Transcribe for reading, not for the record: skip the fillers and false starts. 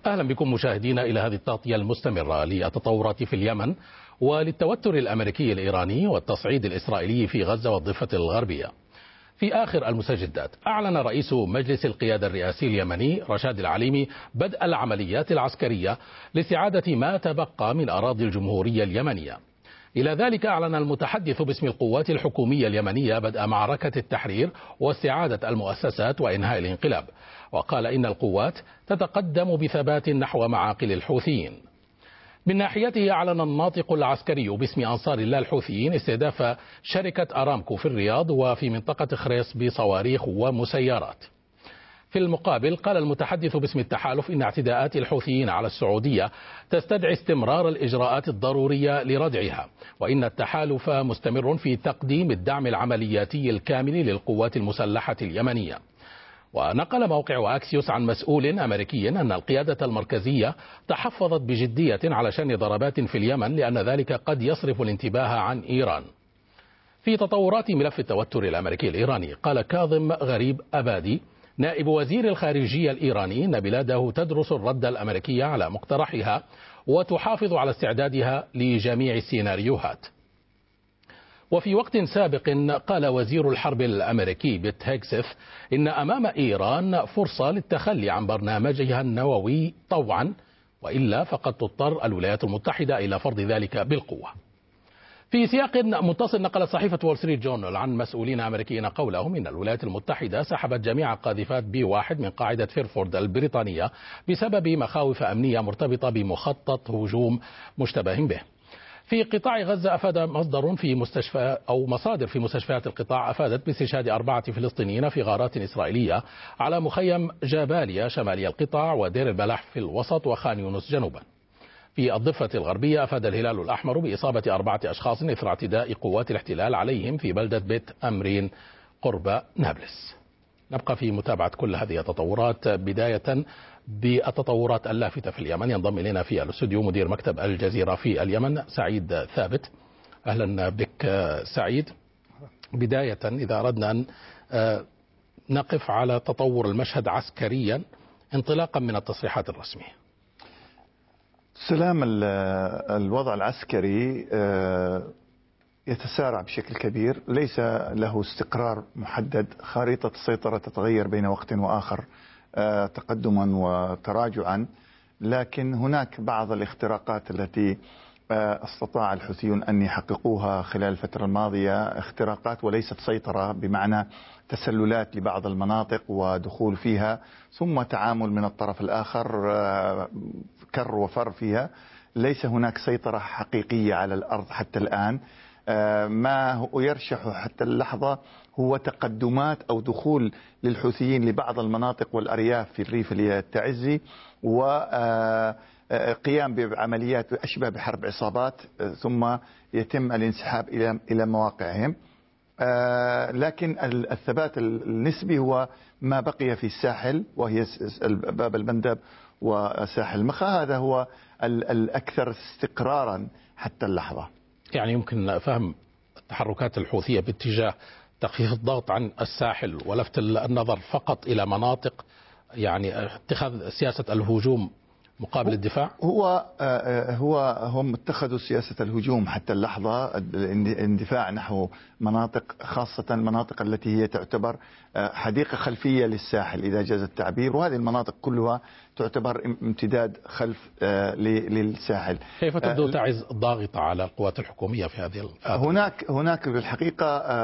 أهلا بكم مشاهدينا إلى هذه التغطية المستمرة للتطورات في اليمن وللتوتر الأمريكي الإيراني والتصعيد الإسرائيلي في غزة والضفة الغربية. في آخر المستجدات أعلن رئيس مجلس القيادة الرئاسي اليمني رشاد العليمي بدء العمليات العسكرية لاستعادة ما تبقى من أراضي الجمهورية اليمنية. إلى ذلك أعلن المتحدث باسم القوات الحكومية اليمنية بدء معركة التحرير واستعادة المؤسسات وإنهاء الانقلاب، وقال إن القوات تتقدم بثبات نحو معاقل الحوثيين. من ناحيته أعلن الناطق العسكري باسم أنصار الله الحوثيين استهداف شركة أرامكو في الرياض وفي منطقة خريص بصواريخ ومسيرات. في المقابل قال المتحدث باسم التحالف إن اعتداءات الحوثيين على السعودية تستدعي استمرار الإجراءات الضرورية لردعها، وإن التحالف مستمر في تقديم الدعم العملياتي الكامل للقوات المسلحة اليمنية. ونقل موقع أكسيوس عن مسؤول أمريكي أن القيادة المركزية تحفظت بجدية على شن ضربات في اليمن لأن ذلك قد يصرف الانتباه عن إيران. في تطورات ملف التوتر الأمريكي الإيراني قال كاظم غريب أبادي نائب وزير الخارجية الإيراني أن بلاده تدرس الرد الأمريكي على مقترحها وتحافظ على استعدادها لجميع السيناريوهات. وفي وقت سابق قال وزير الحرب الأمريكي بيت هيكسث إن أمام إيران فرصة للتخلي عن برنامجها النووي طوعا، وإلا فقد تضطر الولايات المتحدة إلى فرض ذلك بالقوة. في سياق متصل نقلت صحيفة وول ستريت جورنال عن مسؤولين أمريكيين قولهم إن الولايات المتحدة سحبت جميع قاذفات B1 من قاعدة فيرفورد البريطانية بسبب مخاوف أمنية مرتبطة بمخطط هجوم مشتبه به. في قطاع غزة أفاد مصادر في مستشفيات القطاع أفادت باستشهاد 4 فلسطينيين في غارات إسرائيلية على مخيم جباليا شمالي القطاع ودير البلح في الوسط وخان يونس جنوبا. في الضفة الغربية أفاد الهلال الأحمر بإصابة 4 أشخاص إثر اعتداء قوات الاحتلال عليهم في بلدة بيت أمرين قرب نابلس. نبقى في متابعة كل هذه التطورات، بداية بالتطورات اللافتة في اليمن. ينضم إلينا في الاستوديو مدير مكتب الجزيرة في اليمن سعيد ثابت. أهلا بك سعيد. بداية إذا أردنا أن نقف على تطور المشهد عسكريا انطلاقا من التصريحات الرسمية. سلام. الوضع العسكري يتسارع بشكل كبير، ليس له استقرار محدد، خارطة السيطرة تتغير بين وقت وآخر تقدما وتراجعا، لكن هناك بعض الاختراقات التي استطاع الحوثيون أن يحققوها خلال الفترة الماضية، اختراقات وليست سيطرة، بمعنى تسللات لبعض المناطق ودخول فيها ثم تعامل من الطرف الآخر كر وفر فيها. ليس هناك سيطرة حقيقية على الأرض حتى الآن. ما يرشح حتى اللحظة هو تقدمات أو دخول للحوثيين لبعض المناطق والأرياف في الريف التعزي وقيام بعمليات أشبه بحرب عصابات ثم يتم الانسحاب إلى مواقعهم. لكن الثبات النسبي هو ما بقي في الساحل، وهي باب المندب وساحل مخا، هذا هو الأكثر استقرارا حتى اللحظة. يعني يمكن فهم التحركات الحوثية باتجاه تخفيف الضغط عن الساحل ولفت النظر فقط إلى مناطق، يعني اتخاذ سياسة الهجوم مقابل الدفاع. هم اتخذوا سياسة الهجوم حتى اللحظة، الاندفاع نحو مناطق، خاصة المناطق التي هي تعتبر حديقة خلفية للساحل إذا جاز التعبير، وهذه المناطق كلها تعتبر امتداد خلف للساحل. كيف تبدو تعز ضاغطة على القوات الحكومية في هذه الفترة؟ هناك بالحقيقة